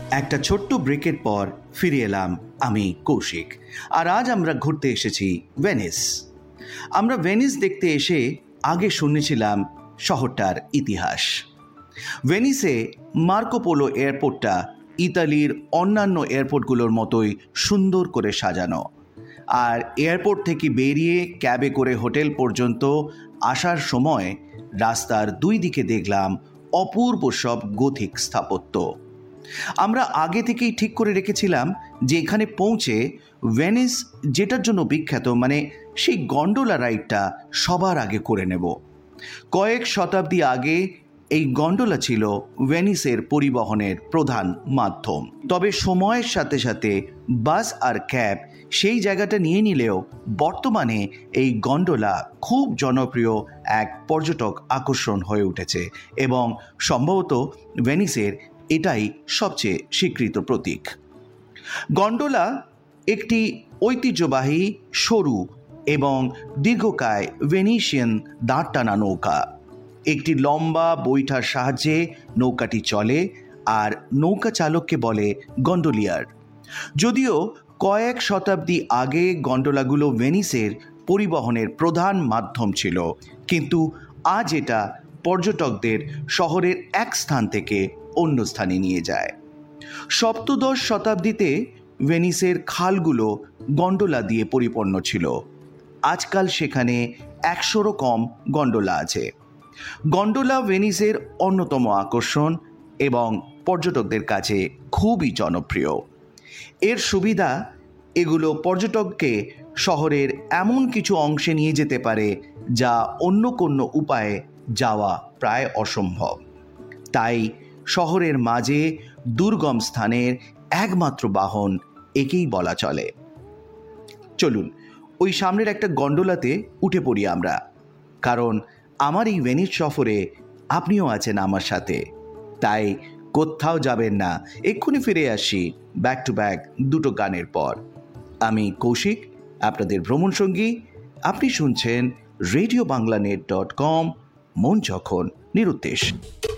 একটা ছোট্ট ব্রেকের পর ফিরে এলাম আমি কৌশিক। আর আজ আমরা ঘুরতে এসেছি ভেনিস। আমরা ভেনিস দেখতে এসে আগে শুনেছিলাম শহরটার ইতিহাস। ভেনিসে মার্কো পোলো এয়ারপোর্টটা ইতালির অন্যান্য এয়ারপোর্টগুলোর মতোই সুন্দর করে সাজানো। আর এয়ারপোর্ট থেকে বেরিয়ে ক্যাবে করে হোটেল পর্যন্ত আসার সময় রাস্তার দুই দিকে দেখলাম অপূর্ব সব গথিক স্থাপত্য। আমরা আগে থেকেই ঠিক করে রেখেছিলাম যে এখানে পৌঁছে ভেনিস যেটার জন্য বিখ্যাত, মানে সেই গন্ডোলা রাইডটা সবার আগে করে নেব। কয়েক শতাব্দী আগে এই গন্ডোলা ছিল ভেনিসের পরিবহনের প্রধান মাধ্যম। তবে সময়ের সাথে সাথে বাস আর ক্যাব সেই জায়গাটা নিয়ে নিলেও বর্তমানে এই গন্ডোলা খুব জনপ্রিয় এক পর্যটক আকর্ষণ হয়ে উঠেছে এবং সম্ভবত ভেনিসের এটাই সবচেয়ে স্বীকৃত প্রতীক। গন্ডোলা একটি ঐতিহ্যবাহী সরু এবং দীর্ঘকায় ভেনিসিয়ান দাঁড় টানা নৌকা। একটি লম্বা বৈঠার সাহায্যে নৌকাটি চলে আর নৌকা চালককে বলে গন্ডোলিয়ার। যদিও কয়েক শতাব্দী আগে গন্ডোলাগুলো ভেনিসের পরিবহনের প্রধান মাধ্যম ছিল, কিন্তু আজ এটা পর্যটকদের শহরের এক স্থান থেকে অন্য স্থানে নিয়ে যায়। সপ্তদশ শতাব্দীতে ভেনিসের খালগুলো গন্ডোলা দিয়ে পরিপূর্ণ ছিল। আজকাল সেখানে 100-রও কম গন্ডোলা আছে। গন্ডোলা ভেনিসের অন্যতম আকর্ষণ এবং পর্যটকদের কাছে খুবই জনপ্রিয়। এর সুবিধা, এগুলো পর্যটককে শহরের এমন কিছু অংশে নিয়ে যেতে পারে যা অন্য কোনো উপায়ে যাওয়া প্রায় অসম্ভব। তাই শহরের মাঝে দুর্গম স্থানের একমাত্র বাহন একেই বলা চলে। চলুন ওই সামনের একটা গন্ডোলাতে উঠে পড়ি আমরা, কারণ আমার এই ভেনিস সফরে আপনিও আছেন আমার সাথে। তাই কোথাও যাবেন না, এক্ষুনি ফিরে আসি ব্যাক টু ব্যাক দুটো গানের পর। আমি কৌশিক, আপনাদের ভ্রমণ সঙ্গী। আপনি শুনছেন RadioBanglaNet.com, মন যখন নিরুদ্দেশ।